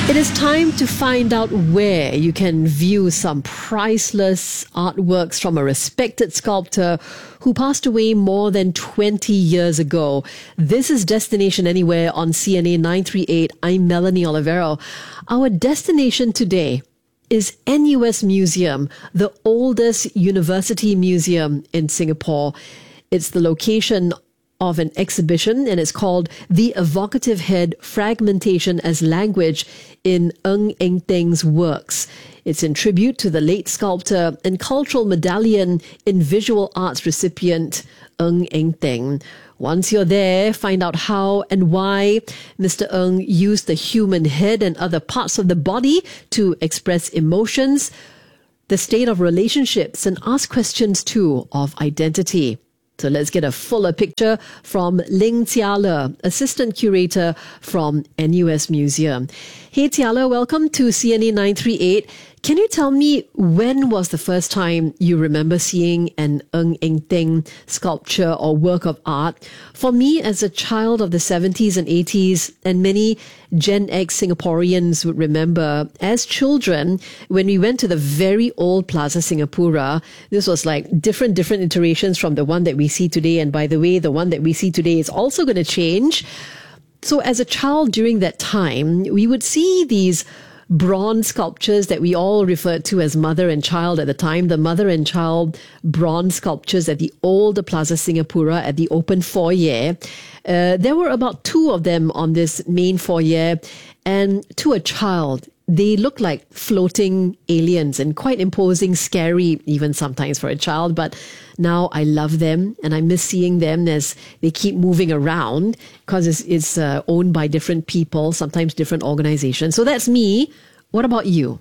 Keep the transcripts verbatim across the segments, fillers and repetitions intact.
It is time to find out where you can view some priceless artworks from a respected sculptor who passed away more than twenty years ago. This is Destination Anywhere on C N A nine three eight. I'm Melanie Olivero. Our destination today is N U S Museum, the oldest university museum in Singapore. It's the location of an exhibition, and it's called The Evocative Head, Fragmentation as Language in Ng Eng Teng's Works. It's in tribute to the late sculptor and cultural medallion in visual arts recipient Ng Eng Teng. Once you're there, find out how and why Mister Ng used the human head and other parts of the body to express emotions, the state of relationships, and ask questions too of identity. So let's get a fuller picture from Ling Tia Le, Assistant Curator from N U S Museum. Hey Tia Le, welcome to C N A nine three eight. Can you tell me when was the first time you remember seeing an Ng Eng Teng sculpture or work of art? For me, as a child of the seventies and eighties, and many Gen X Singaporeans would remember, as children, when we went to the very old Plaza Singapura, this was like different, different iterations from the one that we see today. And by the way, the one that we see today is also going to change. So as a child during that time, we would see these bronze sculptures that we all referred to as mother and child at the time, the mother and child bronze sculptures at the old Plaza Singapura at the open foyer. Uh, there were about two of them on this main foyer, and to a child, they looked like floating aliens and quite imposing, scary even sometimes for a child. But now I love them and I miss seeing them as they keep moving around because it's, it's uh, owned by different people, sometimes different organizations. So that's me. What about you?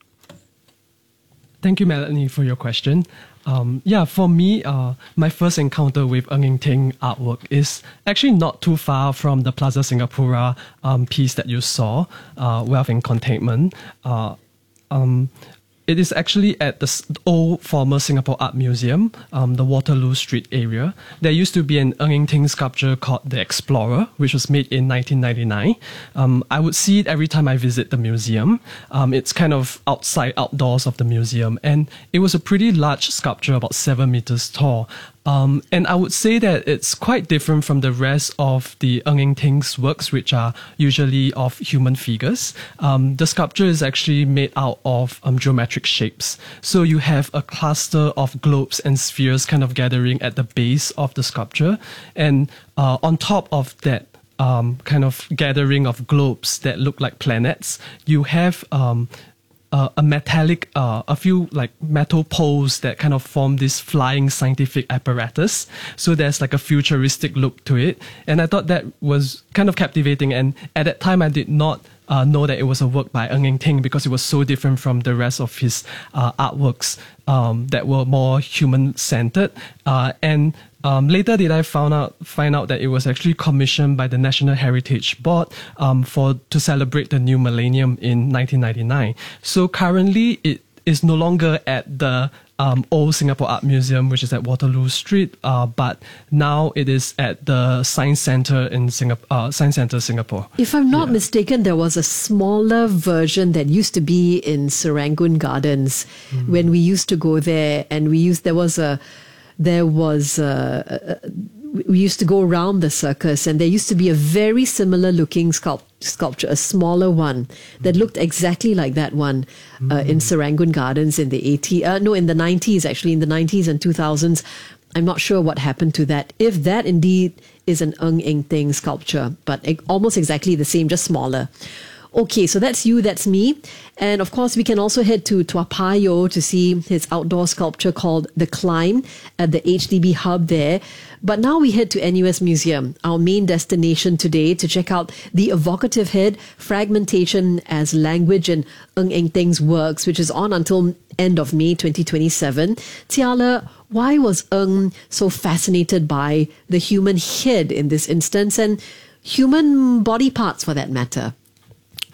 Thank you, Melanie, for your question. Um, yeah, for me, uh, my first encounter with Ng Eng Teng artwork is actually not too far from the Plaza Singapura um, piece that you saw, uh, Wealth in Containment. Uh, um, It is actually at the old former Singapore Art Museum, um, the Waterloo Street area. There used to be an Ng Eng Teng sculpture called The Explorer, which was made in nineteen ninety-nine. Um, I would see it every time I visit the museum. Um, it's kind of outside, outdoors of the museum. And it was a pretty large sculpture, about seven meters tall. Um, and I would say that it's quite different from the rest of the Ng Eng Teng's works, which are usually of human figures. Um, the sculpture is actually made out of um, geometric shapes. So you have a cluster of globes and spheres kind of gathering at the base of the sculpture. And uh, on top of that um, kind of gathering of globes that look like planets, you have Um, Uh, a metallic, uh, a few like metal poles that kind of form this flying scientific apparatus. So there's like a futuristic look to it. And I thought that was kind of captivating. And at that time, I did not uh, know that it was a work by Ng Eng Teng because it was so different from the rest of his uh, artworks um, that were more human-centered. Uh, and Um, later did I found out find out that it was actually commissioned by the National Heritage Board um, for to celebrate the new millennium in nineteen ninety-nine. So currently it is no longer at the um, old Singapore Art Museum, which is at Waterloo Street, uh, but now it is at the Science Centre in Singapore. Uh, Science Centre Singapore. If I'm not Yeah. mistaken, there was a smaller version that used to be in Serangoon Gardens mm. when we used to go there, and we used there was a. There was, uh, uh, we used to go around the circus, and there used to be a very similar looking sculpt- sculpture, a smaller one that looked exactly like that one uh, in Serangoon Gardens in the eighties, uh, no, in the nineties, actually, in the nineties and two thousands. I'm not sure what happened to that. If that indeed is an Ng Eng Teng sculpture, but e- almost exactly the same, just smaller. Okay, so that's you, that's me. And of course, we can also head to Toa Payoh to see his outdoor sculpture called The Climb at the H D B hub there. But now we head to N U S Museum, our main destination today, to check out The Evocative Head, Fragmentation as Language in Ng Eng Teng's Works, which is on until end of May twenty twenty-seven. Tia Le, why was Ng so fascinated by the human head in this instance, and human body parts for that matter?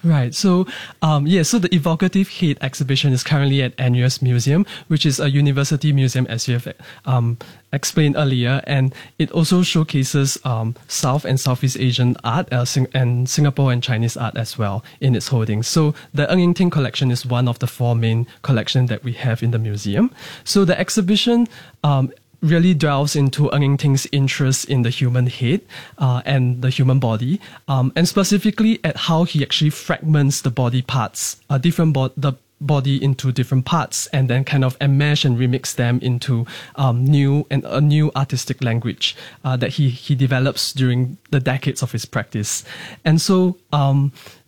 Right. So, um, yeah, so the Evocative Head exhibition is currently at N U S Museum, which is a university museum, as you have um, explained earlier. And it also showcases um, South and Southeast Asian art uh, sing- and Singapore and Chinese art as well in its holdings. So the Ng Eng Ting collection is one of the four main collections that we have in the museum. So the exhibition um, really delves into Ng Eng Ting's interest in the human head uh, and the human body, um, and specifically at how he actually fragments the body parts, uh, different bo- the body into different parts, and then kind of enmesh and remix them into um, new and a new artistic language uh, that he he develops during the decades of his practice. And so um,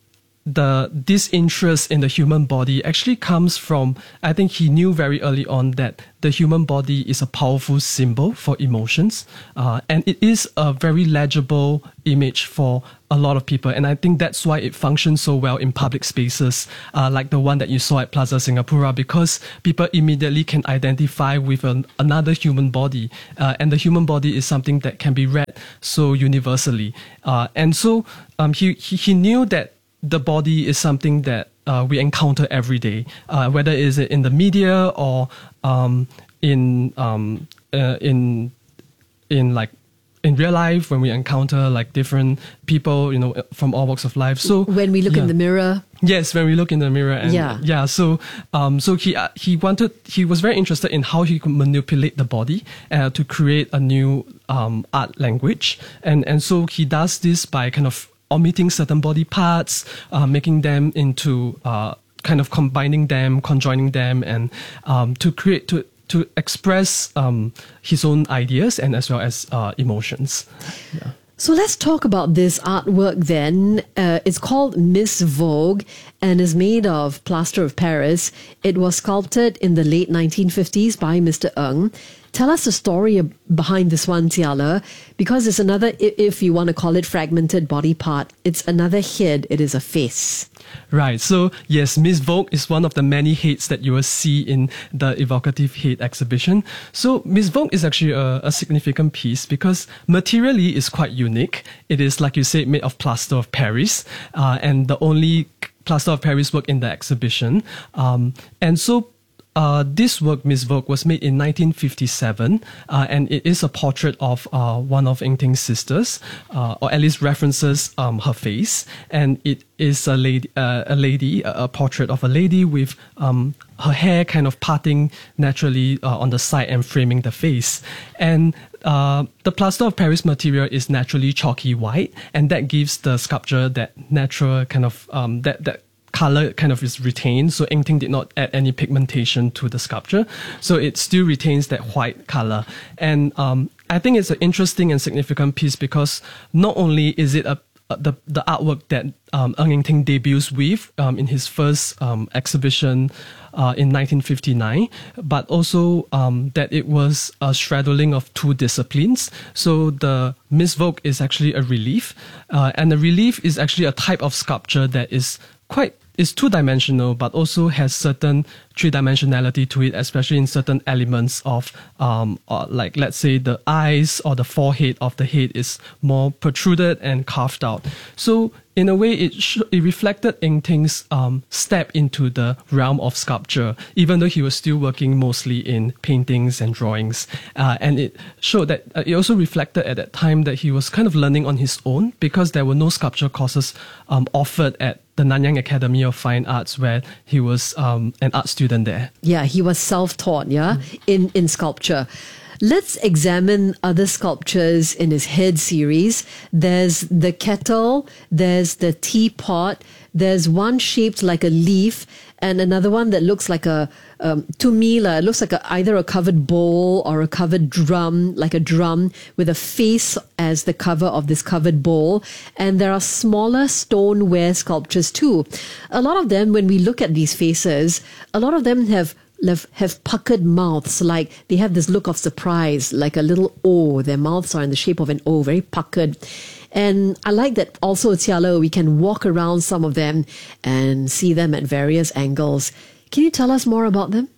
the this interest in the human body actually comes from, I think he knew very early on that the human body is a powerful symbol for emotions, uh, and it is a very legible image for a lot of people. And I think that's why it functions so well in public spaces, uh, like the one that you saw at Plaza Singapura, because people immediately can identify with an, another human body, uh, and the human body is something that can be read so universally. Uh, and so um, he, he he knew that the body is something that uh, we encounter every day, uh, whether it is in the media or um, in um, uh, in in like in real life when we encounter like different people, you know, from all walks of life. So when we look yeah. in the mirror. Yes, when we look in the mirror, and yeah, yeah. So, um, so he uh, he wanted he was very interested in how he could manipulate the body uh, to create a new um, art language, and and so he does this by kind of omitting certain body parts, uh, making them into uh, kind of combining them, conjoining them, and um, to create to to express um, his own ideas and as well as uh, emotions. Yeah. So let's talk about this artwork then. Uh, it's called Miss Vogue and is made of plaster of Paris. It was sculpted in the late nineteen fifties by Mister Ng. Tell us the story behind this one, Tiala, because it's another, if you want to call it fragmented body part, it's another head, it is a face. Right. So yes, Miss Vogue is one of the many heads that you will see in the Evocative Head exhibition. So Miss Vogue is actually a, a significant piece because materially it's quite unique. It is, like you said, made of plaster of Paris, uh, and the only plaster of Paris work in the exhibition. Um, and so Uh, this work, Miss Vogue, was made in nineteen fifty-seven, uh, and it is a portrait of uh, one of Ng Ting's sisters, uh, or at least references um, her face. And it is a lady, uh, a lady, a portrait of a lady with um, her hair kind of parting naturally uh, on the side and framing the face. And uh, the plaster of Paris material is naturally chalky white, and that gives the sculpture that natural kind of um, that that. color kind of is retained, so Ng Ting did not add any pigmentation to the sculpture, so it still retains that white color. And um, I think it's an interesting and significant piece because not only is it a the the artwork that um, Ng Eng Ting debuts with um, in his first um, exhibition uh, in nineteen fifty-nine, but also um, that it was a straddling of two disciplines. So the Miss Vogue is actually a relief, uh, and the relief is actually a type of sculpture that is quite is two-dimensional, but also has certain three-dimensionality to it, especially in certain elements of, um, uh, like, let's say, the eyes or the forehead of the head is more protruded and carved out. So, in a way, it sh- it reflected Ng Ting's um, step into the realm of sculpture, even though he was still working mostly in paintings and drawings. Uh, and it showed that uh, it also reflected at that time that he was kind of learning on his own because there were no sculpture courses um, offered at the Nanyang Academy of Fine Arts, where he was um, an art student there. Yeah, he was self-taught, yeah, mm. in, in sculpture. Let's examine other sculptures in his head series. There's the kettle, there's the teapot, there's one shaped like a leaf, and another one that looks like a, um, to me, la, it looks like a, either a covered bowl or a covered drum, like a drum with a face as the cover of this covered bowl. And there are smaller stoneware sculptures too. A lot of them, when we look at these faces, a lot of them have Have, have puckered mouths, like they have this look of surprise, like a little O. Their mouths are in the shape of an O, very puckered. And I like that also, Tiala, we can walk around some of them and see them at various angles. Can you tell us more about them?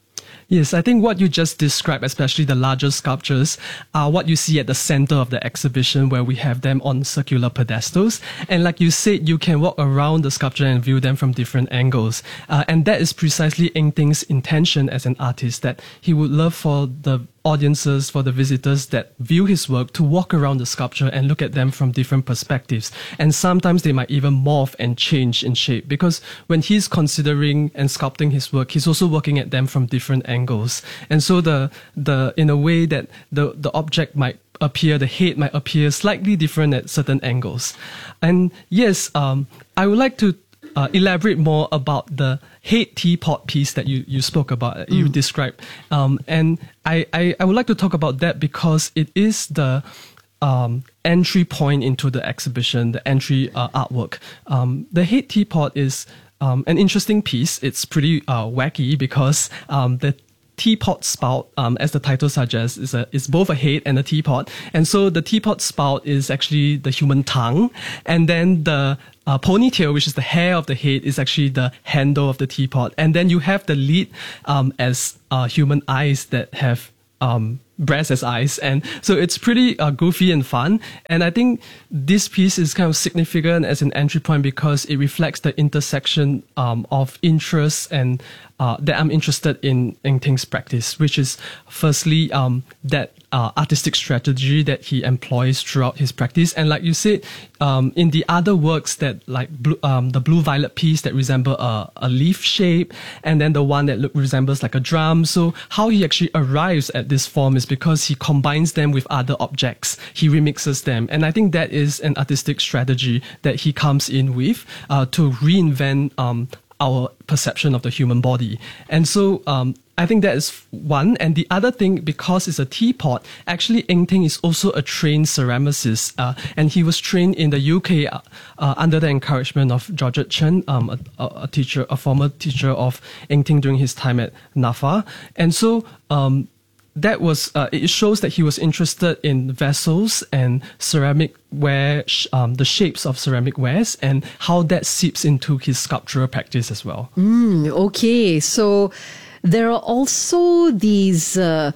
Yes, I think what you just described, especially the larger sculptures, are what you see at the center of the exhibition, where we have them on circular pedestals. And like you said, you can walk around the sculpture and view them from different angles. Uh, and that is precisely Ng Ting's intention as an artist, that he would love for the audiences, for the visitors that view his work, to walk around the sculpture and look at them from different perspectives. And sometimes they might even morph and change in shape, because when he's considering and sculpting his work, he's also working at them from different angles. And so the the in a way that the, the object might appear, the head might appear slightly different at certain angles. And yes, um, I would like to Uh, elaborate more about the head teapot piece that you, you spoke about, mm. you described. Um, and I, I, I would like to talk about that because it is the um, entry point into the exhibition, the entry uh, artwork. Um, the head teapot is um, an interesting piece. It's pretty uh, wacky because um, the teapot spout, um, as the title suggests, is a is both a head and a teapot. And so the teapot spout is actually the human tongue, and then the uh, ponytail, which is the hair of the head, is actually the handle of the teapot. And then you have the lid um, as uh, human eyes that have um, breasts as eyes. And so it's pretty uh, goofy and fun. And I think this piece is kind of significant as an entry point because it reflects the intersection um, of interests and uh, that I'm interested in Ng Ting's practice, which is firstly um, that uh, artistic strategy that he employs throughout his practice. And like you said, um, in the other works that like blue, um, the blue violet piece that resemble a, a leaf shape, and then the one that look, resembles like a drum. So how he actually arrives at this form is because he combines them with other objects. He remixes them. And I think that is an artistic strategy that he comes in with uh, to reinvent um, our perception of the human body. And so um, I think that is one. And the other thing, because it's a teapot, actually Ng Ting is also a trained ceramicist. Uh, and he was trained in the U K uh, uh, under the encouragement of Georgette Chen, um, a, a teacher, a former teacher of Ng Ting during his time at NAFA. And so um, that was, uh, it shows that he was interested in vessels and ceramic ware, um, the shapes of ceramic wares, and how that seeps into his sculptural practice as well. Mm, okay, so there are also these uh,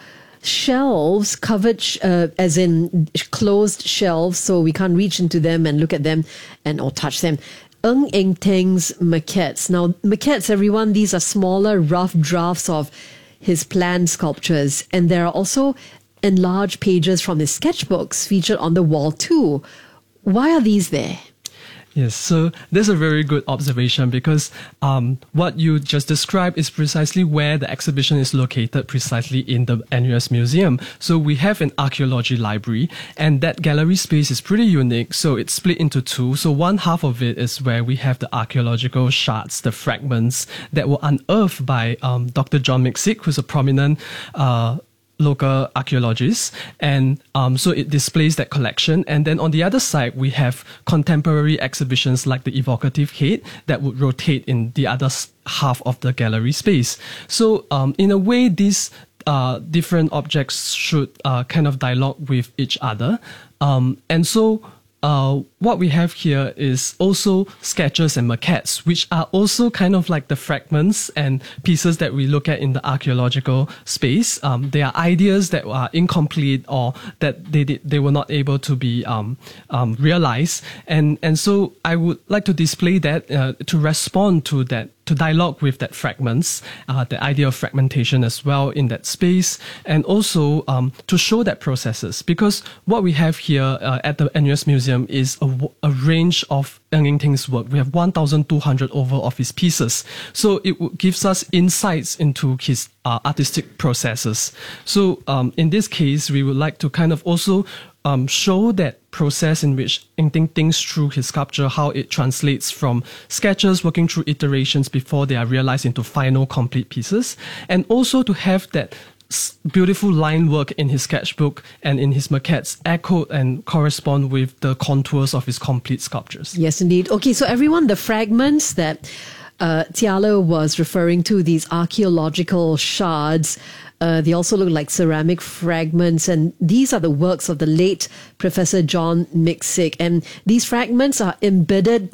shelves covered, sh- uh, as in closed shelves, so we can't reach into them and look at them and or touch them. Ng Ing Ting's maquettes. Now, maquettes, everyone, these are smaller, rough drafts of his planned sculptures, and there are also enlarged pages from his sketchbooks featured on the wall too. Why are these there? Yes, so that's a very good observation because um, what you just described is precisely where the exhibition is located, precisely in the N U S Museum. So we have an archaeology library, and that gallery space is pretty unique. So it's split into two. So one half of it is where we have the archaeological shards, the fragments that were unearthed by um, Doctor John Miksic, who's a prominent uh, local archaeologists, and um, so it displays that collection. And then on the other side, we have contemporary exhibitions like the evocative head that would rotate in the other half of the gallery space. So um, in a way, these uh, different objects should uh, kind of dialogue with each other. Um, and so Uh, what we have here is also sketches and maquettes, which are also kind of like the fragments and pieces that we look at in the archaeological space. Um, they are ideas that are incomplete or that they did, they were not able to be um, um, realized. And, and so I would like to display that uh, to respond to that, to dialogue with that fragments, uh, the idea of fragmentation as well in that space, and also um, to show that processes. Because what we have here uh, at the N U S Museum is a, a range of Ng Ting's work. We have one thousand two hundred over of his pieces. So it w- gives us insights into his uh, artistic processes. So um, in this case, we would like to kind of also Um, show that process in which Ng Ting thinks through his sculpture, how it translates from sketches, working through iterations before they are realized into final complete pieces, and also to have that s- beautiful line work in his sketchbook and in his maquettes echo and correspond with the contours of his complete sculptures. Yes, indeed. Okay, so everyone, the fragments that uh, Tialo was referring to, these archaeological shards, Uh, they also look like ceramic fragments, and these are the works of the late Professor John Miksic. And these fragments are embedded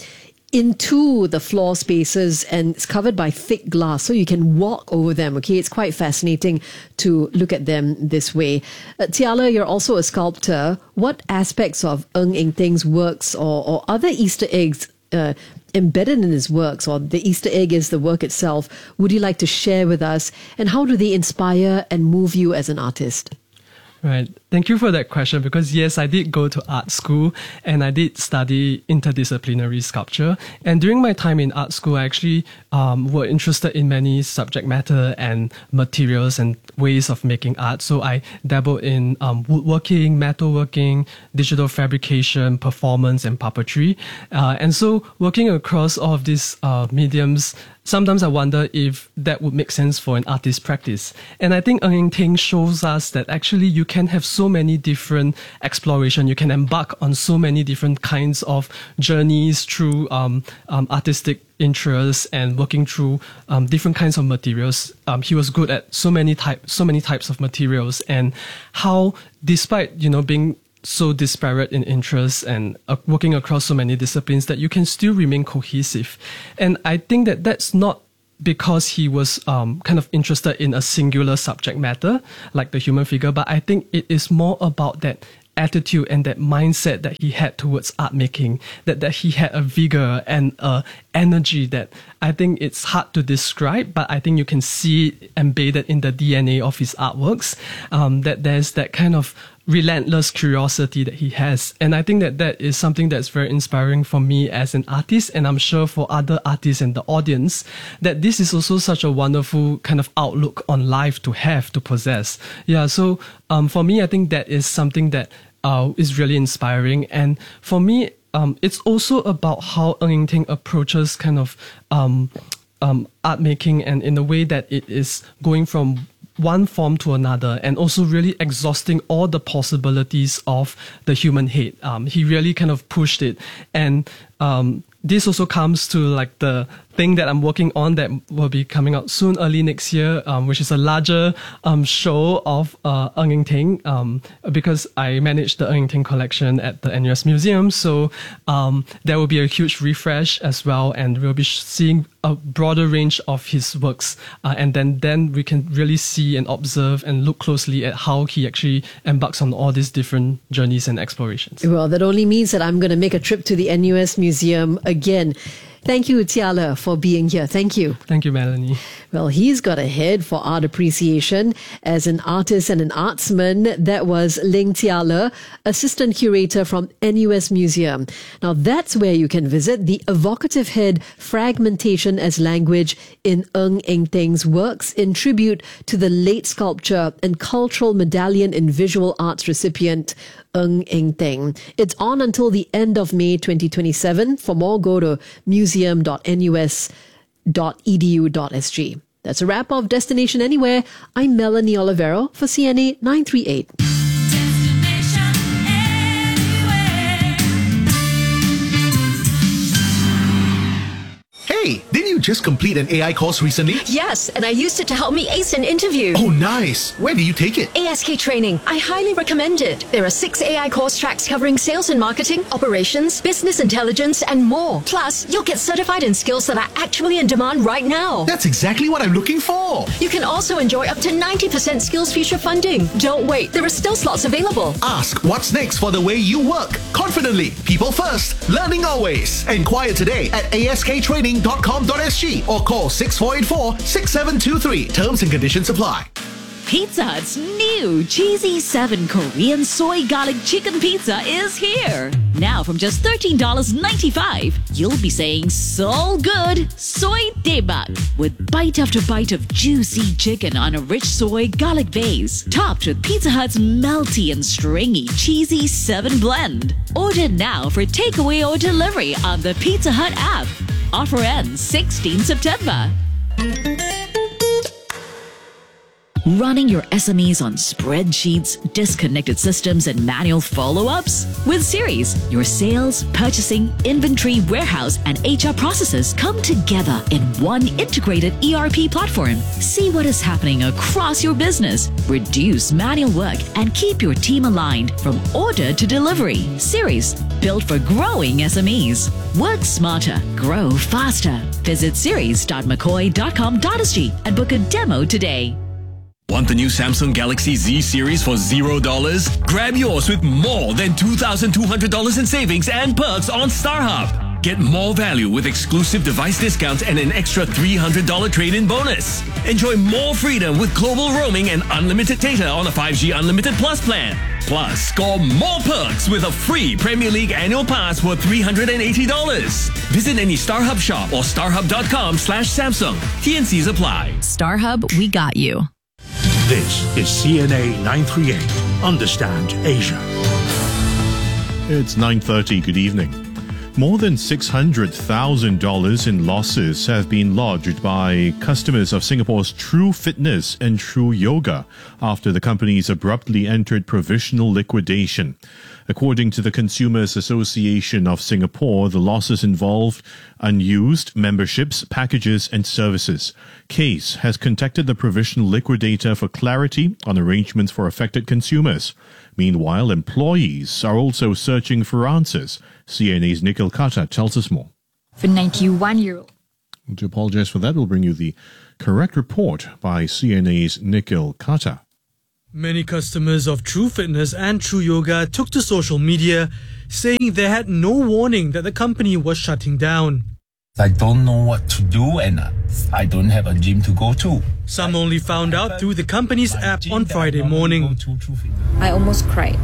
into the floor spaces, and it's covered by thick glass, so you can walk over them. Okay, it's quite fascinating to look at them this way. Uh, Tiala, you're also a sculptor. What aspects of Ng Eng Teng's works or, or other Easter eggs uh, embedded in his works, or the Easter egg is the work itself, would you like to share with us? And how do they inspire and move you as an artist? Right. Thank you for that question, because yes, I did go to art school and I did study interdisciplinary sculpture. And during my time in art school, I actually um, were interested in many subject matter and materials and ways of making art. So I dabbled in um, woodworking, metalworking, digital fabrication, performance, and puppetry. Uh, and so working across all of these uh, mediums, sometimes I wonder if that would make sense for an artist's practice. And I think Ng Eng Teng shows us that actually you can have so many different exploration. You can embark on so many different kinds of journeys through um, um, artistic interests and working through um, different kinds of materials. Um, he was good at so many type, so many types of materials, and how, despite you know being so disparate in interests and uh, working across so many disciplines, that you can still remain cohesive. And I think that that's not because he was um, kind of interested in a singular subject matter, like the human figure, but I think it is more about that attitude and that mindset that he had towards art making, that, that he had a vigor and a energy that I think it's hard to describe, but I think you can see it embedded in the D N A of his artworks, um, that there's that kind of relentless curiosity that he has. And I think that that is something that's very inspiring for me as an artist, and I'm sure for other artists and the audience, that this is also such a wonderful kind of outlook on life to have, to possess. Yeah, so um, for me, I think that is something that uh, is really inspiring. And for me, um, it's also about how Ng Eng Teng approaches kind of um, um, art making, and in a way that it is going from one form to another, and also really exhausting all the possibilities of the human head. Um, he really kind of pushed it. And um, this also comes to like the thing that I'm working on that will be coming out soon, early next year, um, which is a larger um, show of uh, Ng Eng Teng, um, because I manage the Ng Eng Teng collection at the N U S Museum. So um, there will be a huge refresh as well, and we'll be seeing a broader range of his works. Uh, and then, then we can really see and observe and look closely at how he actually embarks on all these different journeys and explorations. Well, that only means that I'm going to make a trip to the N U S Museum again. Thank you, Tiala, for being here. Thank you. Thank you, Melanie. Well, he's got a head for art appreciation. As an artist and an artsman, that was Ling Tiala, assistant curator from N U S Museum. Now, that's where you can visit the evocative head Fragmentation as Language in Ng Eng Teng's works in tribute to the late sculpture and cultural medallion in visual arts recipient Ng Eng Teng. It's on until the end of May twenty twenty-seven. For more, go to museum dot n u s dot e d u dot s g. That's a wrap of Destination Anywhere. I'm Melanie Olivero for C N A nine three eight. Hey, didn't you just complete an A I course recently? Yes, and I used it to help me ace an interview. Oh, nice. Where did you take it? A S K Training. I highly recommend it. There are six A I course tracks covering sales and marketing, operations, business intelligence, and more. Plus, you'll get certified in skills that are actually in demand right now. That's exactly what I'm looking for. You can also enjoy up to ninety percent Skills Future funding. Don't wait. There are still slots available. Ask what's next for the way you work. Confidently. People first. Learning always. Enquire today at a s k training dot com dot s g or call six four eight four, six seven two three. Terms and conditions apply. Pizza Hut's new Cheesy seven Korean Soy Garlic Chicken Pizza is here. Now from just thirteen dollars and ninety-five cents, you'll be saying so good, soy daebak, with bite after bite of juicy chicken on a rich soy garlic base, topped with Pizza Hut's melty and stringy Cheesy seven blend. Order now for takeaway or delivery on the Pizza Hut app. Offer ends sixteenth September. Running your S M Es on spreadsheets, disconnected systems, and manual follow-ups? With Series, your sales, purchasing, inventory, warehouse, and H R processes come together in one integrated E R P platform. See what is happening across your business, reduce manual work, and keep your team aligned from order to delivery. Series, built for growing S M Es. Work smarter, grow faster. Visit series dot mccoy dot com dot s g and book a demo today. Want the new Samsung Galaxy Z series for zero dollars? Grab yours with more than two thousand two hundred dollars in savings and perks on StarHub. Get more value with exclusive device discounts and an extra three hundred dollars trade-in bonus. Enjoy more freedom with global roaming and unlimited data on a five G Unlimited Plus plan. Plus, score more perks with a free Premier League annual pass worth three hundred eighty dollars. Visit any StarHub shop or starhub dot com slash Samsung. T and Cs apply. StarHub, we got you. This is C N A nine thirty-eight. Understand Asia. It's nine thirty. Good evening. More than six hundred thousand dollars in losses have been lodged by customers of Singapore's True Fitness and True Yoga after the companies abruptly entered provisional liquidation. According to the Consumers Association of Singapore, the losses involved unused memberships, packages and services. CASE has contacted the provisional liquidator for clarity on arrangements for affected consumers. Meanwhile, employees are also searching for answers. C N A's Nikhil Kata tells us more. For ninety-one-year-old. To apologize for that, we'll bring you the correct report by C N A's Nikhil Kata. Many customers of True Fitness and True Yoga took to social media saying they had no warning that the company was shutting down. I don't know what to do and I don't have a gym to go to. Some only found out through the company's app on Friday morning. I almost cried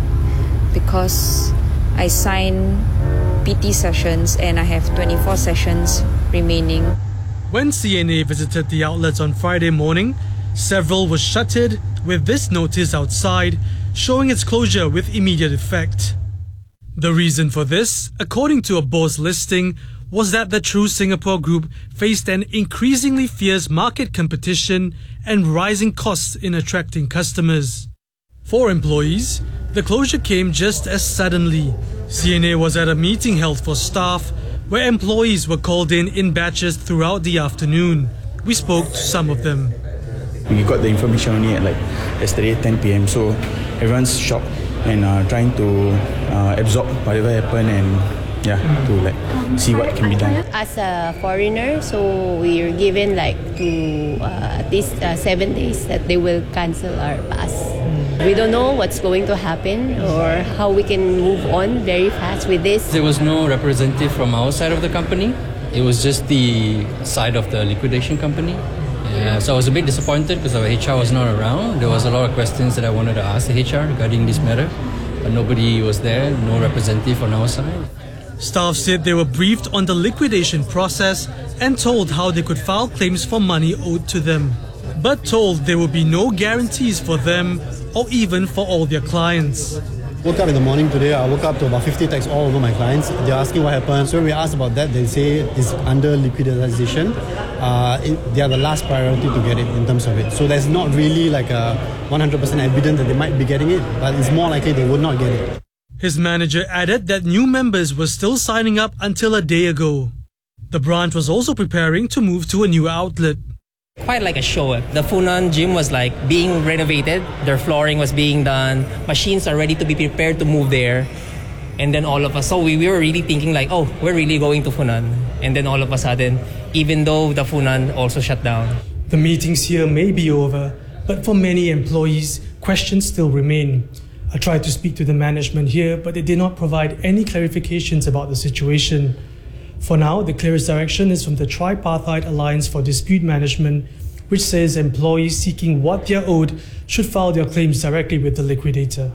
because I signed P T sessions and I have twenty-four sessions remaining. When C N A visited the outlets on Friday morning, several were shuttered with this notice outside showing its closure with immediate effect. The reason for this, according to a board's listing, was that the True Singapore Group faced an increasingly fierce market competition and rising costs in attracting customers. For employees, the closure came just as suddenly. C N A was at a meeting held for staff where employees were called in in batches throughout the afternoon. We spoke to some of them. We got the information only at like yesterday ten p m so everyone's shocked and uh, trying to uh, absorb whatever happened and yeah, to like see what can be done. As a foreigner, so we are given like to uh, at least uh, seven days that they will cancel our pass. We don't know what's going to happen or how we can move on very fast with this. There was no representative from our side of the company. It was just the side of the liquidation company. Yeah, so I was a bit disappointed because our H R was not around. There was a lot of questions that I wanted to ask the H R regarding this matter, but nobody was there, no representative on our side. Staff said they were briefed on the liquidation process and told how they could file claims for money owed to them, but told there would be no guarantees for them or even for all their clients. Woke up in the morning today, I woke up to about fifty texts all over my clients. They're asking what happened. So when we asked about that, they say it's under liquidation. Uh, it, they are the last priority to get it in terms of it. So there's not really like a one hundred percent evidence that they might be getting it, but it's more likely they would not get it. His manager added that new members were still signing up until a day ago. The branch was also preparing to move to a new outlet. Quite like a show. The Funan gym was like being renovated. Their flooring was being done. Machines are ready to be prepared to move there. And then all of us, so we, we were really thinking like, oh, we're really going to Funan. And then all of a sudden, even though the Funan also shut down. The meetings here may be over, but for many employees, questions still remain. I tried to speak to the management here, but they did not provide any clarifications about the situation. For now, the clearest direction is from the Tripartite Alliance for Dispute Management, which says employees seeking what they are owed should file their claims directly with the liquidator.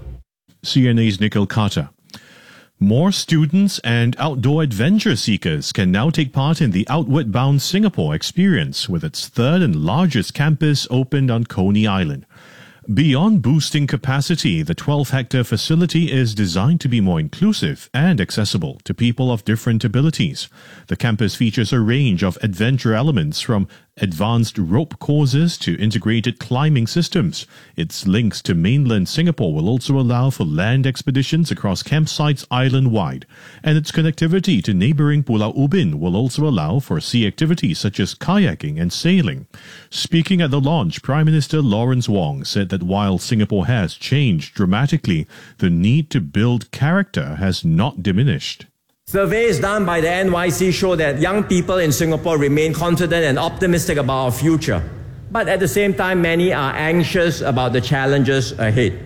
C N A's Nikhil Kata. More students and outdoor adventure seekers can now take part in the Outward Bound Singapore experience with its third and largest campus opened on Coney Island. Beyond boosting capacity, the twelve-hectare facility is designed to be more inclusive and accessible to people of different abilities. The campus features a range of adventure elements from advanced rope courses to integrated climbing systems. Its links to mainland Singapore will also allow for land expeditions across campsites island-wide, and its connectivity to neighbouring Pulau Ubin will also allow for sea activities such as kayaking and sailing. Speaking at the launch, Prime Minister Lawrence Wong said that while Singapore has changed dramatically, the need to build character has not diminished. Surveys done by the N Y C show that young people in Singapore remain confident and optimistic about our future. But at the same time, many are anxious about the challenges ahead.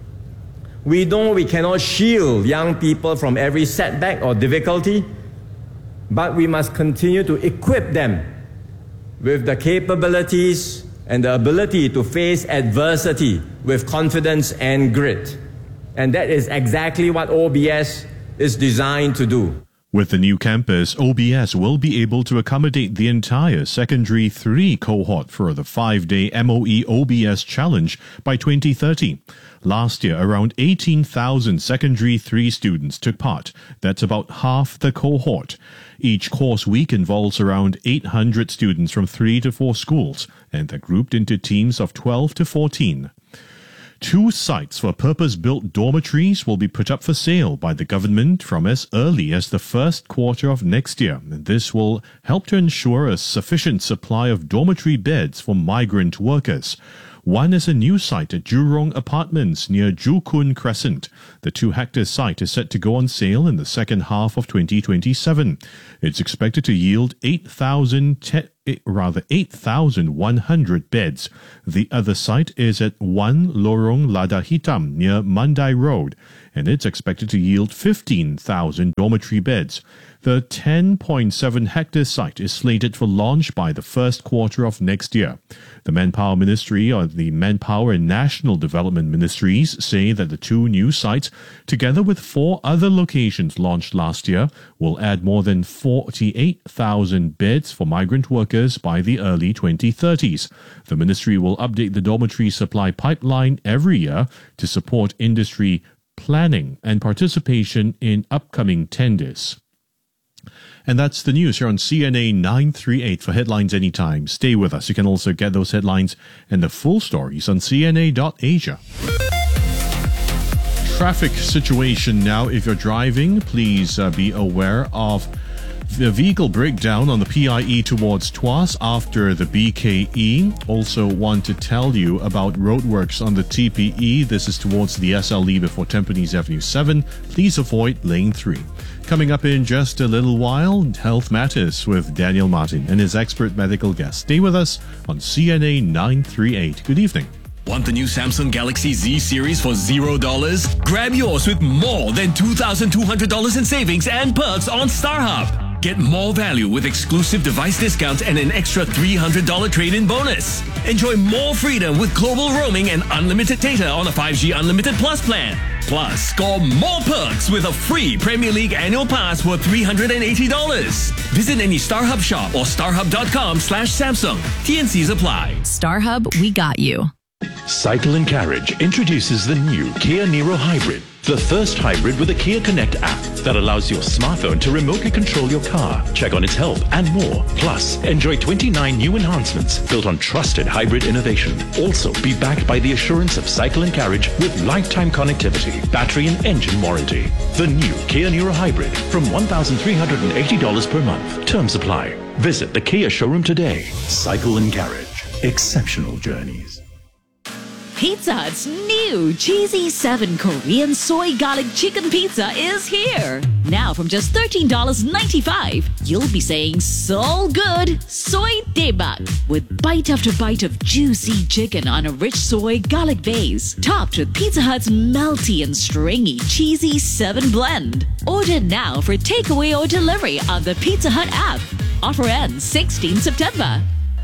We know we cannot shield young people from every setback or difficulty, but we must continue to equip them with the capabilities and the ability to face adversity with confidence and grit. And that is exactly what O B S is designed to do. With the new campus, O B S will be able to accommodate the entire Secondary three cohort for the five-day M O E O B S Challenge by twenty thirty. Last year, around eighteen thousand Secondary three students took part. That's about half the cohort. Each course week involves around eight hundred students from three to four schools, and they're grouped into teams of twelve to fourteen. Two sites for purpose-built dormitories will be put up for sale by the government from as early as the first quarter of next year. This will help to ensure a sufficient supply of dormitory beds for migrant workers. One is a new site at Jurong Apartments near Joo Koon Crescent. The two-hectare site is set to go on sale in the second half of twenty twenty-seven. It's expected to yield eight thousand te- rather eight thousand one hundred beds. The other site is at one Lorong Lada Hitam near Mandai Road, and it's expected to yield fifteen thousand dormitory beds. The ten point seven hectare site is slated for launch by the first quarter of next year. The Manpower Ministry or the Manpower and National Development Ministries say that the two new sites, together with four other locations launched last year, will add more than forty-eight thousand beds for migrant workers by the early twenty thirties. The ministry will update the dormitory supply pipeline every year to support industry planning and participation in upcoming tenders. And that's the news here on C N A nine thirty-eight. For headlines anytime, stay with us. You can also get those headlines and the full stories on C N A dot asia. Traffic situation now. If you're driving, please uh, be aware of the vehicle breakdown on the P I E towards Tuas after the B K E. Also want to tell you about roadworks on the T P E. This is towards the S L E before Tampines Avenue seven. Please avoid lane three. Coming up in just a little while, Health Matters with Daniel Martin and his expert medical guest. Stay with us on C N A nine thirty-eight. Good evening. Want the new Samsung Galaxy Z series for zero dollars? Grab yours with more than two thousand two hundred dollars in savings and perks on StarHub. Get more value with exclusive device discounts and an extra three hundred dollars trade-in bonus. Enjoy more freedom with global roaming and unlimited data on a five G Unlimited Plus plan. Plus, score more perks with a free Premier League annual pass worth three hundred eighty dollars. Visit any StarHub shop or starhub.com slash Samsung. T N Cs apply. StarHub, we got you. Cycle and Carriage introduces the new Kia Niro Hybrid, the first hybrid with a Kia Connect app that allows your smartphone to remotely control your car, check on its health, and more. Plus, enjoy twenty-nine new enhancements built on trusted hybrid innovation. Also, be backed by the assurance of Cycle and Carriage with lifetime connectivity, battery and engine warranty. The new Kia Niro Hybrid from one thousand three hundred eighty dollars per month. Terms apply. Visit the Kia showroom today. Cycle and Carriage. Exceptional journeys. Pizza Hut's new Cheesy seven Korean Soy Garlic Chicken Pizza is here. Now from just thirteen dollars and ninety-five cents, you'll be saying so good, soy daebak, with bite after bite of juicy chicken on a rich soy garlic base, topped with Pizza Hut's melty and stringy Cheesy seven blend. Order now for takeaway or delivery on the Pizza Hut app. Offer ends sixteenth September.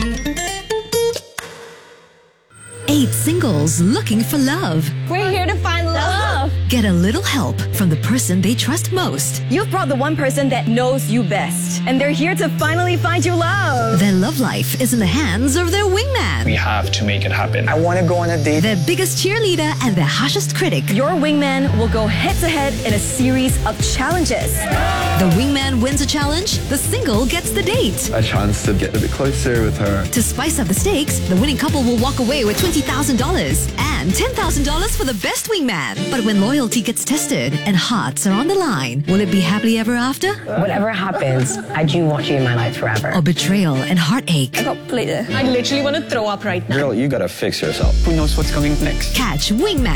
Eight singles looking for love. We're here to find love. Get a little help from the person they trust most. You've brought the one person that knows you best, and they're here to finally find you love. Their love life is in the hands of their wingman. We have to make it happen. I want to go on a date. Their biggest cheerleader and their harshest critic. Your wingman will go head-to-head in a series of challenges. The wingman wins a challenge, the single gets the date. A chance to get a bit closer with her. To spice up the stakes, the winning couple will walk away with twenty thousand dollars and ten thousand dollars for the best wingman. But when loyalty gets tested and hearts are on the line, will it be happily ever after? Whatever happens, I do want you in my life forever. Or betrayal and heartache? I got played. I literally want to throw up right now. Girl, you gotta fix yourself. Who knows what's coming next? Catch Wingman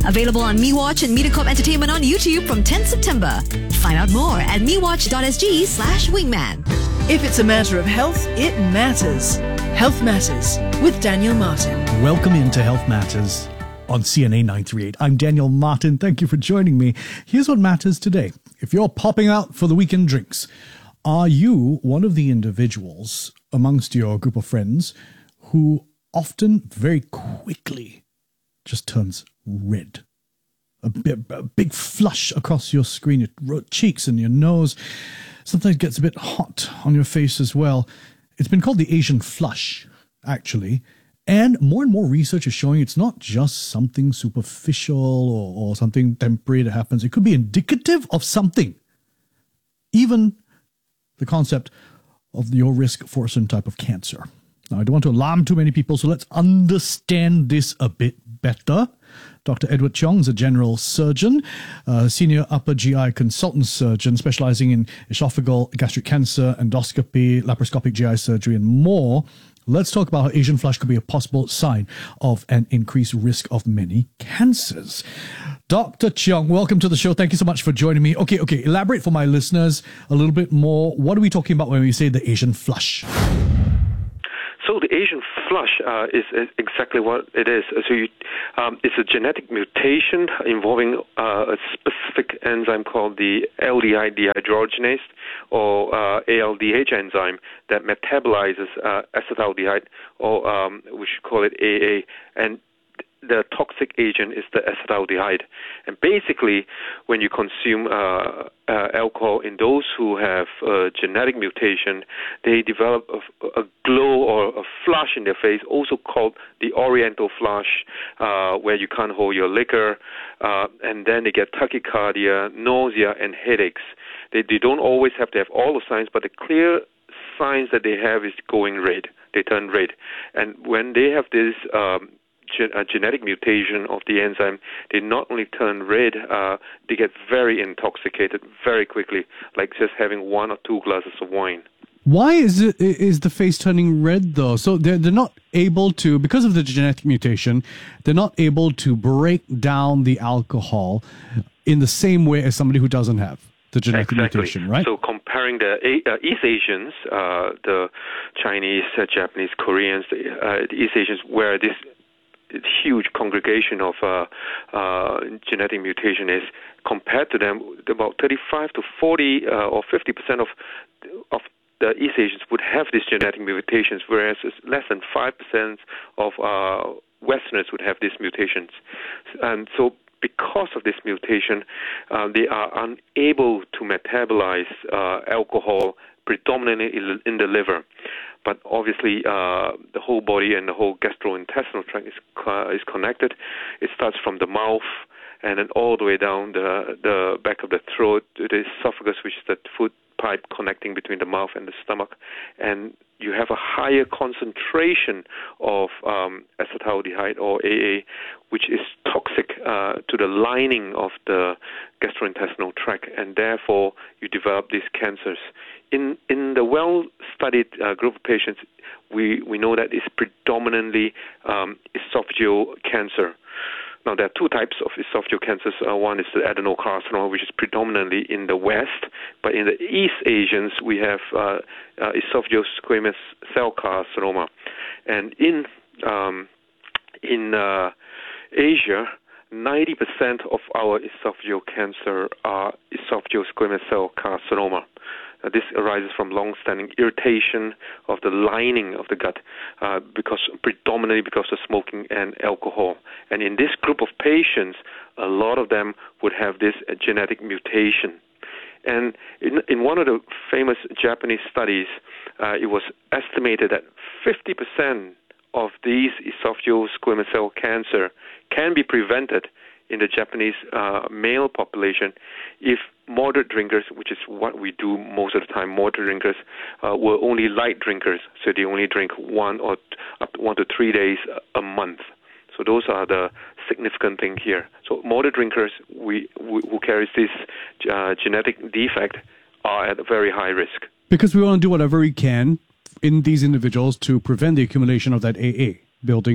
Available on MeWatch and MediaCorp Entertainment on YouTube from tenth September. Find out more at mewatch.sg slash wingman. If it's a matter of health, it matters. Health Matters with Daniel Martin. Welcome into Health Matters on C N A nine thirty-eight. I'm Daniel Martin. Thank you for joining me. Here's what matters today. If you're popping out for the weekend drinks, are you one of the individuals amongst your group of friends who often very quickly just turns red? A, bit, a big flush across your screen, your cheeks and your nose. Sometimes it gets a bit hot on your face as well. It's been called the Asian flush, actually. And more and more research is showing it's not just something superficial or, or something temporary that happens. It could be indicative of something. Even the concept of your risk for a certain type of cancer. Now, I don't want to alarm too many people, so let's understand this a bit better. Doctor Edward Cheong is a general surgeon, uh, senior upper G I consultant surgeon specializing in esophageal gastric cancer, endoscopy, laparoscopic G I surgery, and more. Let's talk about how Asian flush could be a possible sign of an increased risk of many cancers. Doctor Cheong, welcome to the show. Thank you so much for joining me. Okay, okay, elaborate for my listeners a little bit more. What are we talking about when we say the Asian flush? So the Asian flush uh, is, is exactly what it is. So you, um, it's a genetic mutation involving uh, a specific enzyme called the aldehyde dehydrogenase, or uh, A L D H enzyme, that metabolizes uh, acetaldehyde, or um, we should call it A A. And the toxic agent is the acetaldehyde. And basically, when you consume uh, uh, alcohol in those who have a genetic mutation, they develop a, a glow or a flush in their face, also called the oriental flush, uh, where you can't hold your liquor, uh, and then they get tachycardia, nausea, and headaches. They, they don't always have to have all the signs, but the clear signs that they have is going red. They turn red. And when they have this um, a genetic mutation of the enzyme, they not only turn red, uh, they get very intoxicated very quickly, like just having one or two glasses of wine. Why is it is the face turning red though? So they're they're not able to, because of the genetic mutation, they're not able to break down the alcohol in the same way as somebody who doesn't have the genetic exactly. mutation, right? So comparing the uh, East Asians, uh, the Chinese, uh, Japanese, Koreans, the, uh, the East Asians, where this huge congregation of uh, uh, genetic mutation is, compared to them, about thirty-five to forty uh, or fifty percent of of the East Asians would have these genetic mutations, whereas less than five percent of uh, Westerners would have these mutations. And so because of this mutation, uh, they are unable to metabolize uh, alcohol predominantly in the liver. But obviously, uh, the whole body and the whole gastrointestinal tract is uh, is connected. It starts from the mouth and then all the way down the the back of the throat to the esophagus, which is the food pipe connecting between the mouth and the stomach. And you have a higher concentration of um, acetaldehyde, or A A, which is toxic uh, to the lining of the gastrointestinal tract, and therefore you develop these cancers. In in the well-studied uh, group of patients, we, we know that it's predominantly um, esophageal cancer. Now, there are two types of esophageal cancers. Uh, one is the adenocarcinoma, which is predominantly in the West, but in the East Asians, we have uh, uh, esophageal squamous cell carcinoma. And in um, in uh, Asia, ninety percent of our esophageal cancer are esophageal squamous cell carcinoma. Uh, this arises from long-standing irritation of the lining of the gut, uh, because predominantly because of smoking and alcohol. And in this group of patients, a lot of them would have this uh, genetic mutation. And in, in one of the famous Japanese studies, uh, it was estimated that fifty percent of these esophageal squamous cell cancer can be prevented in the Japanese uh, male population if moderate drinkers, which is what we do most of the time, moderate drinkers uh, were only light drinkers, so they only drink one or t- up to one to three days a month. So those are the significant thing here. So moderate drinkers we, we, who carries this uh, genetic defect are at a very high risk. Because we want to do whatever we can in these individuals to prevent the accumulation of that A A building up. Yep.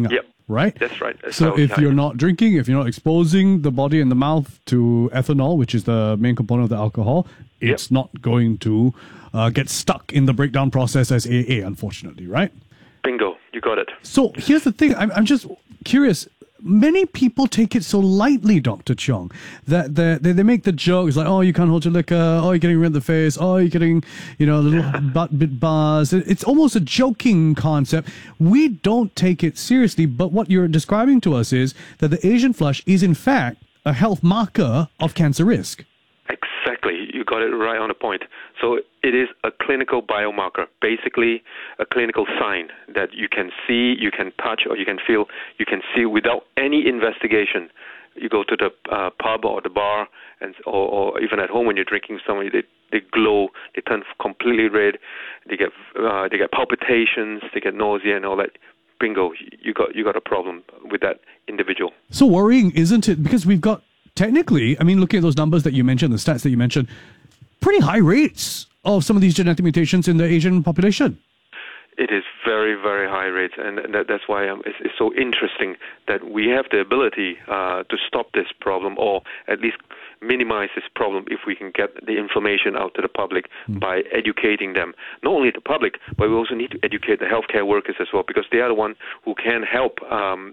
right? That's right. So if you're not drinking, if you're not exposing the body and the mouth to ethanol, which is the main component of the alcohol, it's yep. not going to uh, get stuck in the breakdown process as A A, unfortunately, right? Bingo, you got it. So here's the thing. I'm, I'm just curious. Many people take it so lightly, Doctor Cheong, that they, they, they make the joke. It's like, oh, you can't hold your liquor. Oh, you're getting red in the face. Oh, you're getting, you know, a little butt bit buzz. It's almost a joking concept. We don't take it seriously, but what you're describing to us is that the Asian flush is, in fact, a health marker of cancer risk. Exactly. You got it right on the point. So it is a clinical biomarker, basically a clinical sign that you can see, you can touch, or you can feel, you can see without any investigation. You go to the uh, pub or the bar, and or, or even at home when you're drinking somebody, they, they glow, they turn completely red, they get uh, they get palpitations, they get nausea and all that. Bingo, you got you got a problem with that individual. So worrying, isn't it? Because we've got technically, I mean, looking at those numbers that you mentioned, the stats that you mentioned, pretty high rates of some of these genetic mutations in the Asian population. It is very, very high rates, and that, that's why um, it's, it's so interesting that we have the ability uh, to stop this problem, or at least minimize this problem if we can get the information out to the public mm. by educating them. Not only the public, but we also need to educate the healthcare workers as well, because they are the one who can help um,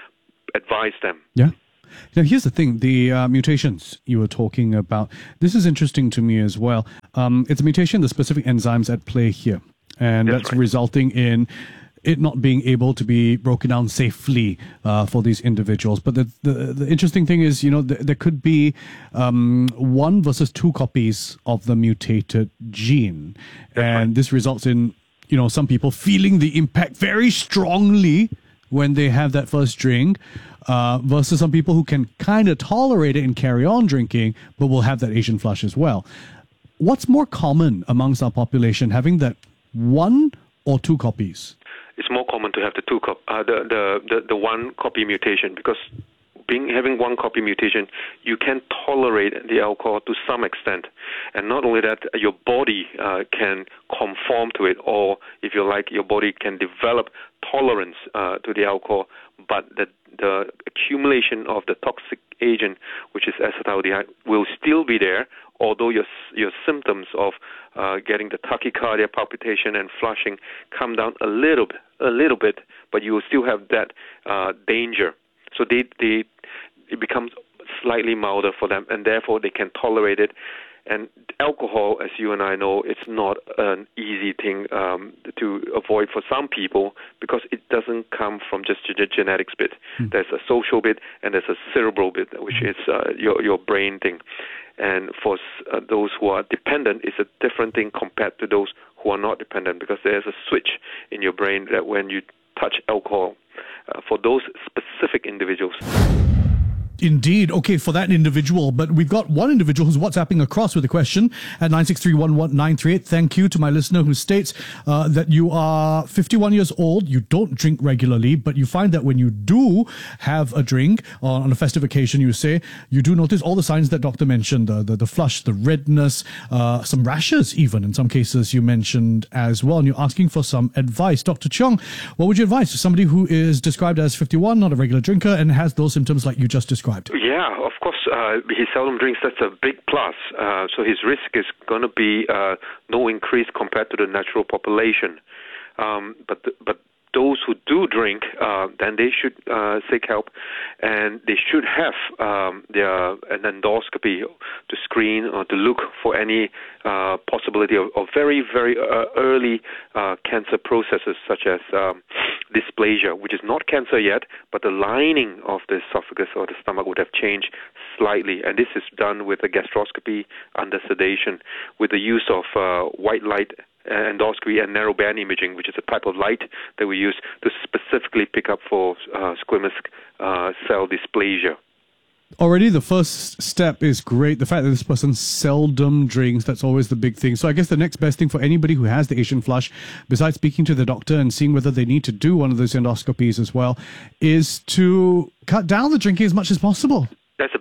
advise them. Yeah. Now, here's the thing, the uh, mutations you were talking about, this is interesting to me as well. Um, it's a mutation, the specific enzymes at play here, and that's, that's right. resulting in it not being able to be broken down safely uh, for these individuals. But the, the, the interesting thing is, you know, th- there could be um, one versus two copies of the mutated gene, that's and right. this results in, you know, some people feeling the impact very strongly when they have that first drink, uh, versus some people who can kind of tolerate it and carry on drinking, but will have that Asian flush as well. What's more common amongst our population, having that one or two copies? It's more common to have the two cop- uh, the, the, the, the one copy mutation, because being having one copy mutation, you can tolerate the alcohol to some extent. And not only that, your body uh, can conform to it, or if you like, your body can develop tolerance uh, to the alcohol, but the, the accumulation of the toxic agent, which is acetaldehyde, will still be there, although your your symptoms of uh, getting the tachycardia, palpitation, and flushing come down a little bit, a little bit, but you will still have that uh, danger. So they, they, it becomes slightly milder for them, and therefore they can tolerate it. And alcohol, as you and I know, it's not an easy thing um, to avoid for some people, because it doesn't come from just the genetics bit. Mm. There's a social bit and there's a cerebral bit, which is uh, your your brain thing. And for uh, those who are dependent, it's a different thing compared to those who are not dependent, because there's a switch in your brain that when you touch alcohol, uh, for those specific individuals. Indeed. Okay, for that individual. But we've got one individual who's WhatsApping across with a question at nine six three one one nine three eight. Thank you to my listener who states uh, that you are fifty-one years old, you don't drink regularly, but you find that when you do have a drink on, on a festive occasion, you say, you do notice all the signs that Doctor mentioned, the, the, the flush, the redness, uh, some rashes even in some cases you mentioned as well, and you're asking for some advice. Doctor Cheong, what would you advise to somebody who is described as fifty-one, not a regular drinker, and has those symptoms like you just described? Yeah, of course, uh, he seldom drinks. That's a big plus. Uh, so his risk is going to be uh, no increase compared to the natural population. Um, but the, but those who do drink, uh, then they should uh, seek help, and they should have um, their an endoscopy to screen or to look for any uh, possibility of, of very, very uh, early uh, cancer processes, such as um, dysplasia, which is not cancer yet, but the lining of the esophagus or the stomach would have changed slightly, and this is done with a gastroscopy under sedation, with the use of uh, white light endoscopy and narrowband imaging, which is a type of light that we use to specifically pick up for uh, squamous uh, cell dysplasia. Already the first step is great. The fact that this person seldom drinks, that's always the big thing. So I guess the next best thing for anybody who has the Asian flush, besides speaking to the doctor and seeing whether they need to do one of those endoscopies as well, is to cut down the drinking as much as possible. That's a big one.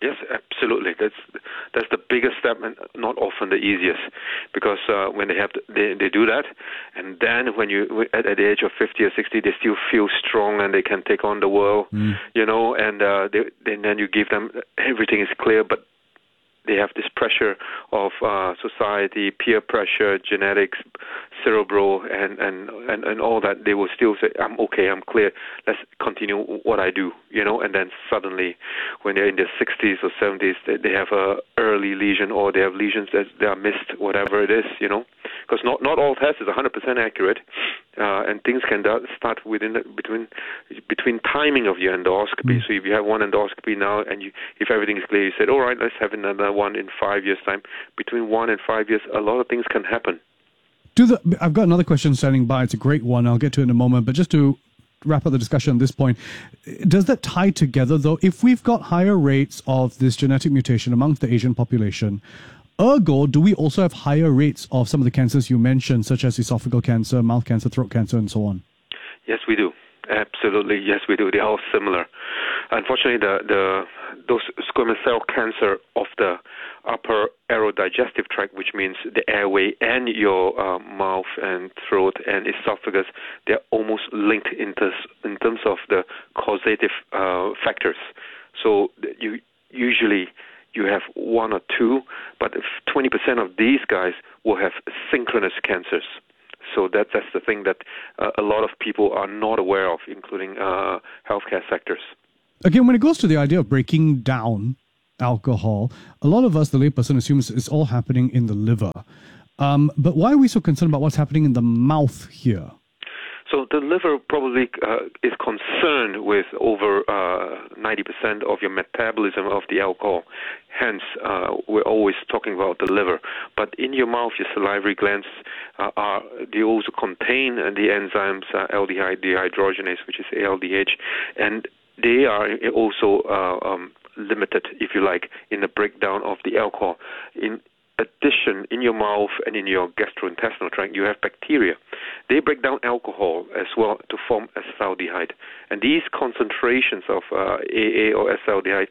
Yes, absolutely. That's that's the biggest step, and not often the easiest, because uh, when they have to, they they do that, and then when you at, at the age of fifty or sixty, they still feel strong and they can take on the world, mm. you know, and uh, they, then then you give them everything is clear, but they have this pressure of uh, society, peer pressure, genetics, cerebral, and, and, and, and all that. They will still say, I'm okay, I'm clear, let's continue what I do, you know, and then suddenly when they're in their sixties or seventies, they, they have a early lesion, or they have lesions that they are missed, whatever it is, you know, because not, not all tests is one hundred percent accurate, uh, and things can start within the, between between timing of your endoscopy. Mm. So if you have one endoscopy now, and you, if everything is clear, you said, all right, let's have another one in five years' time. Between one and five years, a lot of things can happen. Do the, I've got another question standing by. It's a great one. I'll get to it in a moment. But just to wrap up the discussion at this point, does that tie together, though? If we've got higher rates of this genetic mutation amongst the Asian population, ergo, do we also have higher rates of some of the cancers you mentioned, such as esophageal cancer, mouth cancer, throat cancer, and so on? Yes, we do. Absolutely, yes, we do. They're all similar. Unfortunately, the the those squamous cell cancer of the upper aerodigestive tract, which means the airway and your uh, mouth and throat and esophagus, they're almost linked in, this, in terms of the causative uh, factors. So you usually you have one or two, but if twenty percent of these guys will have synchronous cancers. So that, that's the thing that uh, a lot of people are not aware of, including uh, healthcare sectors. Again, when it goes to the idea of breaking down alcohol, a lot of us, the layperson, assumes it's all happening in the liver. Um, but why are we so concerned about what's happening in the mouth here? So the liver probably uh, is concerned with over uh, ninety percent of your metabolism of the alcohol. Hence, uh, we're always talking about the liver. But in your mouth, your salivary glands uh, are they also contain the enzymes uh, aldehyde dehydrogenase, which is A L D H, and they are also uh, um, limited, if you like, in the breakdown of the alcohol. In addition, in your mouth and in your gastrointestinal tract, you have bacteria. They break down alcohol as well to form acetaldehyde. And these concentrations of uh, A A or acetaldehyde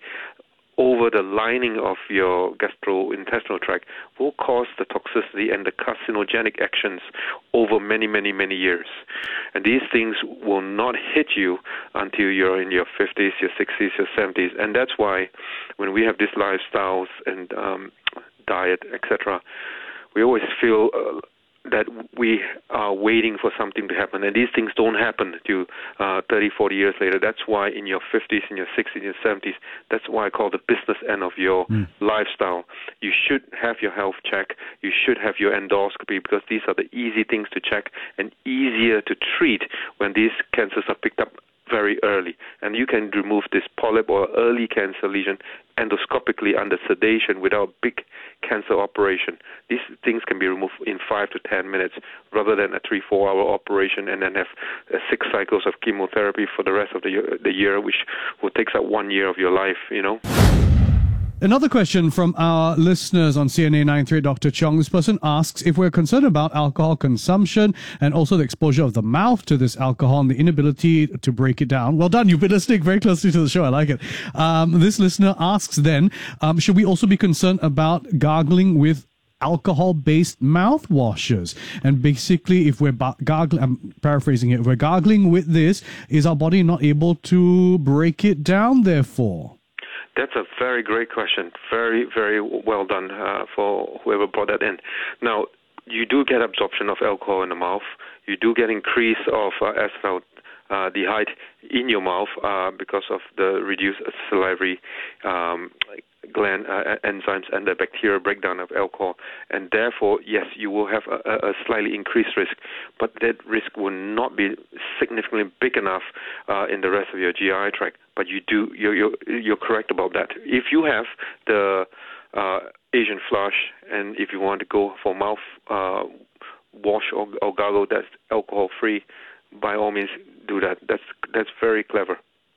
over the lining of your gastrointestinal tract will cause the toxicity and the carcinogenic actions over many, many, many years. And these things will not hit you until you're in your fifties, your sixties, your seventies. And that's why when we have these lifestyles and um, diet, et cetera, we always feel uh, that we are waiting for something to happen, and these things don't happen to uh, thirty, forty years later. That's why in your fifties, in your sixties, in your seventies, that's why I call the business end of your mm. lifestyle. You should have your health check. You should have your endoscopy, because these are the easy things to check and easier to treat when these cancers are picked up very early. And you can remove this polyp or early cancer lesion endoscopically under sedation without big cancer operation. These things can be removed in five to ten minutes rather than a three, four hour operation and then have uh, six cycles of chemotherapy for the rest of the, the year, which will take up one year of your life, you know. Another question from our listeners on C N A nine three eight, Doctor Chong. This person asks if we're concerned about alcohol consumption and also the exposure of the mouth to this alcohol and the inability to break it down. Well done. You've been listening very closely to the show. I like it. Um, this listener asks then, um, should we also be concerned about gargling with alcohol-based mouthwashes? And basically, if we're ba- gargling, I'm paraphrasing it, if we're gargling with this, is our body not able to break it down, therefore? That's a very great question. Very, very well done uh, for whoever brought that in. Now, you do get absorption of alcohol in the mouth. You do get increase of uh, acetaldehyde in your mouth uh, because of the reduced salivary um, gland uh, enzymes and the bacterial breakdown of alcohol. And therefore, yes, you will have a, a slightly increased risk, but that risk will not be significantly big enough uh, in the rest of your G I tract. But you do, you're, you're, you're correct about that. If you have the uh, Asian flush, and if you want to go for mouth uh, wash or, or gargle that's alcohol-free, by all means do that. That's that's very clever.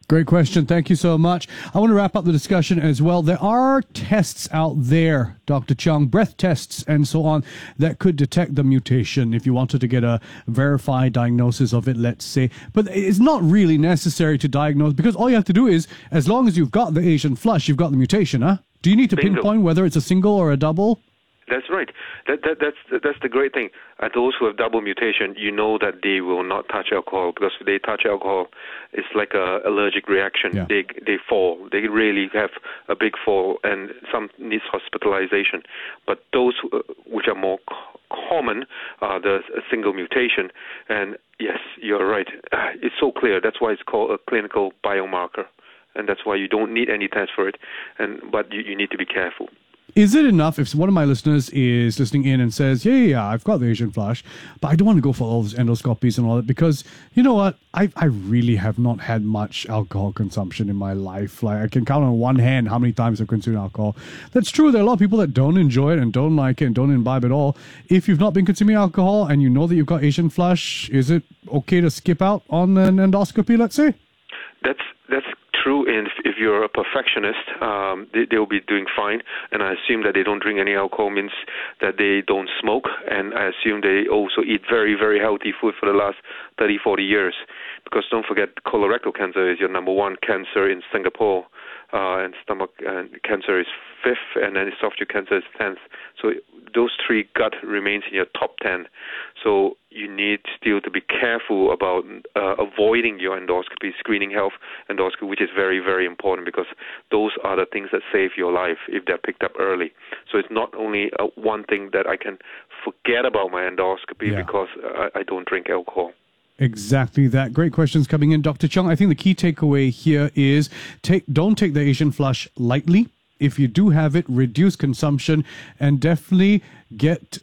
Great question. Thank you so much. I want to wrap up the discussion as well. There are tests out there, Doctor Chung, breath tests and so on, that could detect the mutation if you wanted to get a verified diagnosis of it, let's say. But it's not really necessary to diagnose, because all you have to do is, as long as you've got the Asian flush, you've got the mutation, huh? Do you need to Bingo. pinpoint whether it's a single or a double? That's right. That, that that's that's the great thing. Uh, those who have double mutation, you know that they will not touch alcohol, because if they touch alcohol, it's like a allergic reaction. Yeah. They they fall. They really have a big fall, and some needs hospitalization. But those who, uh, which are more co- common are the a single mutation. And yes, you're right. Uh, it's so clear. That's why it's called a clinical biomarker, and that's why you don't need any test for it. And but you, you need to be careful. Is it enough if one of my listeners is listening in and says, yeah, yeah, yeah, I've got the Asian flush, but I don't want to go for all those endoscopies and all that, because, you know what, I I really have not had much alcohol consumption in my life. Like, I can count on one hand how many times I've consumed alcohol. That's true. There are a lot of people that don't enjoy it and don't like it and don't imbibe at all. If you've not been consuming alcohol and you know that you've got Asian flush, is it okay to skip out on an endoscopy, let's say? That's that's true. And if, if you're a perfectionist, um, they, they'll be doing fine. And I assume that they don't drink any alcohol means that they don't smoke. And I assume they also eat very, very healthy food for the last thirty, forty years. Because don't forget, colorectal cancer is your number one cancer in Singapore. Uh, and stomach uh, cancer is fifth, and then esophageal cancer is tenth. So those three, gut remains in your top ten. So you need still to be careful about uh, avoiding your endoscopy, screening health endoscopy, which is very, very important, because those are the things that save your life if they're picked up early. So it's not only uh, one thing that I can forget about my endoscopy Yeah. because I, I don't drink alcohol. Exactly that. Great questions coming in, Doctor Chung. I think the key takeaway here is take don't take the Asian flush lightly. If you do have it, reduce consumption and definitely get